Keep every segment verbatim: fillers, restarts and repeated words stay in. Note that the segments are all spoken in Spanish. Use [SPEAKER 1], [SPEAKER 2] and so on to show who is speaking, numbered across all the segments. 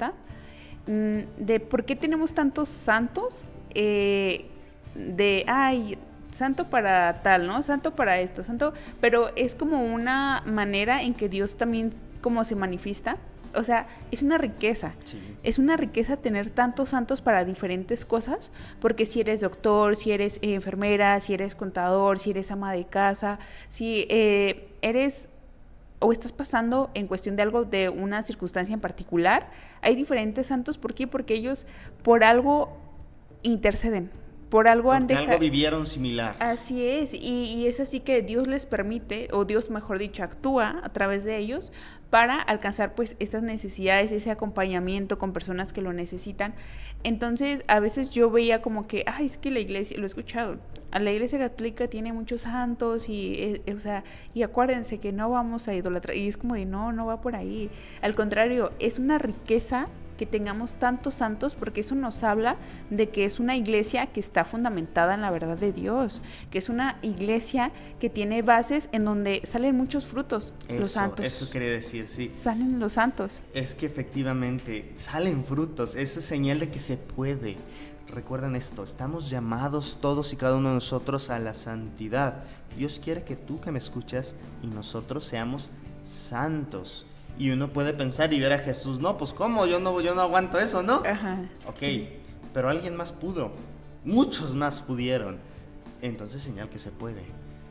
[SPEAKER 1] cuenta mmm, de por qué tenemos tantos santos, eh, de, ay, santo para tal, ¿no? Santo para esto, santo, pero es como una manera en que Dios también como se manifiesta. O sea, es una riqueza, sí. Es una riqueza tener tantos santos para diferentes cosas, porque si eres doctor, si eres eh, enfermera, si eres contador, si eres ama de casa, si eh, eres o estás pasando en cuestión de algo, de una circunstancia en particular, hay diferentes santos. ¿Por qué? Porque ellos por algo interceden. Por algo
[SPEAKER 2] Porque
[SPEAKER 1] han dejado.
[SPEAKER 2] algo vivieron similar.
[SPEAKER 1] Así es, y, y es así que Dios les permite, o Dios mejor dicho, actúa a través de ellos para alcanzar pues estas necesidades, ese acompañamiento con personas que lo necesitan. Entonces a veces yo veía como que, ay, es que la iglesia, lo he escuchado, la iglesia católica tiene muchos santos y, eh, o sea, y acuérdense que no vamos a idolatrar, y es como de no, no va por ahí. Al contrario, es una riqueza que tengamos tantos santos, porque eso nos habla de que es una iglesia que está fundamentada en la verdad de Dios, que es una iglesia que tiene bases en donde salen muchos frutos.
[SPEAKER 2] Eso,
[SPEAKER 1] los santos.
[SPEAKER 2] Eso quería decir, sí.
[SPEAKER 1] Salen los santos.
[SPEAKER 2] Es que efectivamente salen frutos, eso es señal de que se puede. Recuerden esto, estamos llamados todos y cada uno de nosotros a la santidad. Dios quiere que tú que me escuchas y nosotros seamos santos. Y uno puede pensar y ver a Jesús, no, pues ¿cómo? Yo no, yo no aguanto eso, ¿no?
[SPEAKER 1] Ajá,
[SPEAKER 2] ok,
[SPEAKER 1] sí.
[SPEAKER 2] Pero alguien más pudo, muchos más pudieron. Entonces señal que se puede.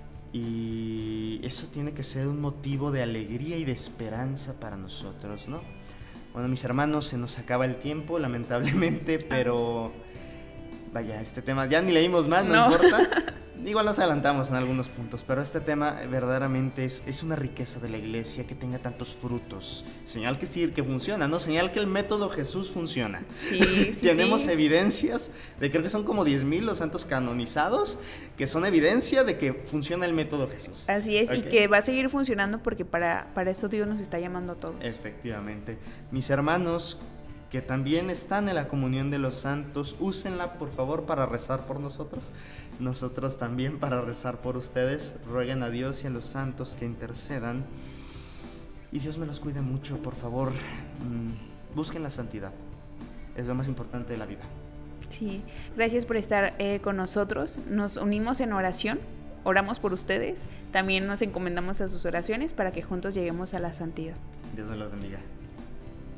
[SPEAKER 2] Y eso tiene que ser un motivo de alegría y de esperanza para nosotros, ¿no? Bueno, mis hermanos, se nos acaba el tiempo, lamentablemente, pero vaya, este tema ya ni leímos más, no, no. importa. Igual nos adelantamos en algunos puntos, pero este tema verdaderamente es, es una riqueza de la iglesia que tenga tantos frutos. Señal que sí, que funciona, ¿no? Señal que el método Jesús funciona.
[SPEAKER 1] Sí, sí,
[SPEAKER 2] Tenemos
[SPEAKER 1] sí.
[SPEAKER 2] evidencias de, creo que son como diez mil los santos canonizados, que son evidencia de que funciona el método Jesús.
[SPEAKER 1] Así es, okay. Y que va a seguir funcionando porque para, para eso Dios nos está llamando a todos.
[SPEAKER 2] Efectivamente. Mis hermanos que también están en la comunión de los santos, úsenla por favor para rezar por nosotros, nosotros también para rezar por ustedes. Rueguen a Dios y a los santos que intercedan, y Dios me los cuide mucho, por favor. Busquen la santidad, es lo más importante de la vida.
[SPEAKER 1] Sí, gracias por estar eh, con nosotros. Nos unimos en oración, oramos por ustedes, también nos encomendamos a sus oraciones para que juntos lleguemos a la santidad.
[SPEAKER 2] Dios me los bendiga.